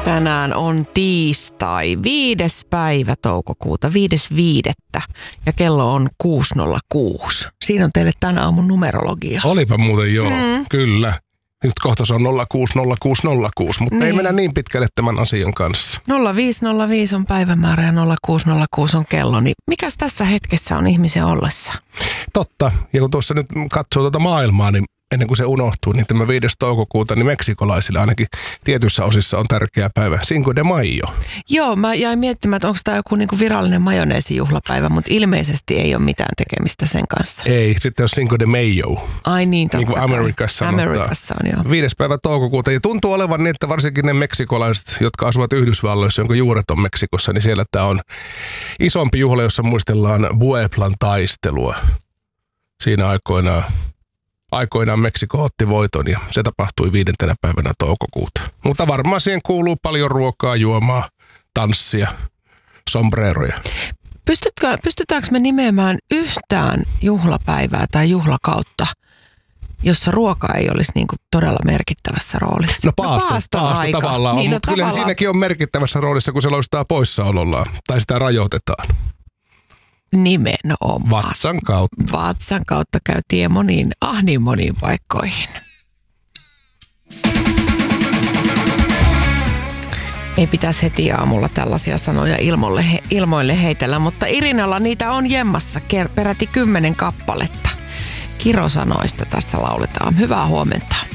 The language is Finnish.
Tänään on tiistai, 5. päivä toukokuuta, 5.5. ja kello on 6.06. Siinä on teille tämän aamun numerologia. Olipa muuten joo, kyllä. Nyt kohta se on 060606, mutta niin. Ei mennä niin pitkälle tämän asian kanssa. 0505 on päivämäärä ja 0606 on kello, niin mikäs tässä hetkessä on ihmisen ollessa? Totta, ja kun tuossa nyt katsoo tuota maailmaa, niin ennen kuin se unohtuu, niin tämä 5. toukokuuta, niin meksikolaisilla ainakin tietyissä osissa on tärkeä päivä. Cinco de Mayo. Joo, mä jäin miettimään, että onko tämä joku niinku virallinen majoneesijuhlapäivä, mutta ilmeisesti ei ole mitään tekemistä sen kanssa. Ei, sitten on Cinco de Mayo. Ai niin, totta. Niin kuin Amerikassa on, joo. 5. päivä toukokuuta. Ja tuntuu olevan niin, että varsinkin ne meksikolaiset, jotka asuvat Yhdysvalloissa, jonka juuret on Meksikossa, niin siellä tämä on isompi juhla, jossa muistellaan Pueblan taistelua. Siinä aikoinaan Meksiko otti voiton ja se tapahtui 5. päivänä toukokuuta. Mutta varmaan siihen kuuluu paljon ruokaa, juomaa, tanssia, sombreroja. Pystytäänkö me nimeämään yhtään juhlapäivää tai juhlakautta, jossa ruoka ei olisi niinku todella merkittävässä roolissa? No paasto tavallaan on, niin, mutta kyllä siinäkin on merkittävässä roolissa, kun se loistaa poissaolollaan tai sitä rajoitetaan. Nimenomaan. Vatsan kautta käy tie niin moniin paikkoihin. Ei pitäisi heti aamulla tällaisia sanoja ilmoille heitellä, mutta Irinalla niitä on jemmassa peräti 10 kappaletta. Kirosanoista tästä lauletaan. Hyvää huomenta.